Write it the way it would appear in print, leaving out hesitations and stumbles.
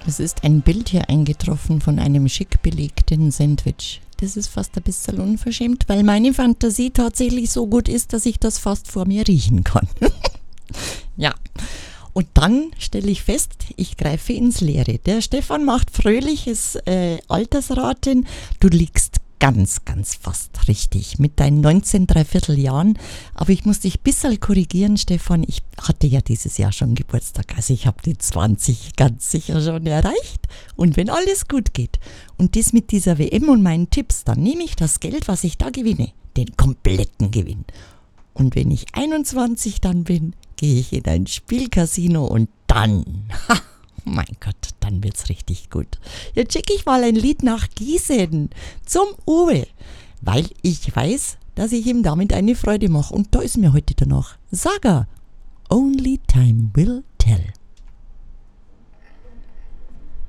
Es ist ein Bild hier eingetroffen von einem schick belegten Sandwich. Das ist fast ein bisschen unverschämt, weil meine Fantasie tatsächlich so gut ist, dass ich das fast vor mir riechen kann. Ja, und dann stelle ich fest, ich greife ins Leere. Der Stefan macht fröhliches Altersraten. Du liegst ganz fast richtig mit deinen 19 3/4 Jahren. Aber ich muss dich ein bisschen korrigieren, Stefan. Ich hatte ja dieses Jahr schon Geburtstag. Also ich habe die 20 ganz sicher schon erreicht. Und wenn alles gut geht und das mit dieser WM und meinen Tipps, dann nehme ich das Geld, was ich da gewinne, den kompletten Gewinn. Und wenn ich 21 dann bin, gehe ich in ein Spielcasino und dann, mein Gott, dann wird's richtig gut. Jetzt schicke ich mal ein Lied nach Gießen zum Uwe, weil ich weiß, dass ich ihm damit eine Freude mache. Und da ist mir heute danach Saga, Only Time Will Tell.